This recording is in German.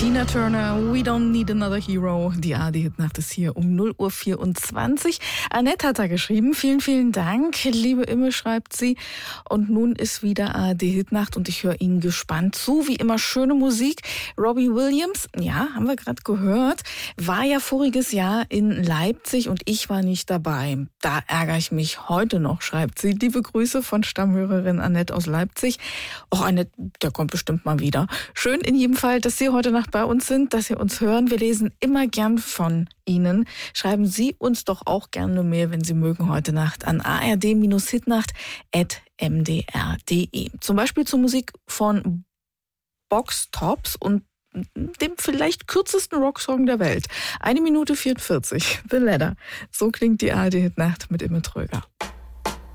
Tina Turner, We Don't Need Another Hero. Die ARD-Hitnacht ist hier um 0:24 Uhr. Annette hat da geschrieben. Vielen, vielen Dank. Liebe Imme, schreibt sie. Und nun ist wieder ARD-Hitnacht und ich höre Ihnen gespannt zu. Wie immer schöne Musik. Robbie Williams, ja, haben wir gerade gehört, war ja voriges Jahr in Leipzig und ich war nicht dabei. Da ärgere ich mich heute noch, schreibt sie. Liebe Grüße von Stammhörerin Annette aus Leipzig. Och, Annette, der kommt bestimmt mal wieder. Schön in jedem Fall, dass Sie heute Nacht bei uns sind, dass Sie uns hören. Wir lesen immer gern von Ihnen. Schreiben Sie uns doch auch gerne eine Mail, wenn Sie mögen, heute Nacht an ard-hitnacht@mdr.de. Zum Beispiel zur Musik von Box Tops und dem vielleicht kürzesten Rocksong der Welt. 1 Minute 44, The Ladder. So klingt die ARD-Hitnacht mit Imme Tröger.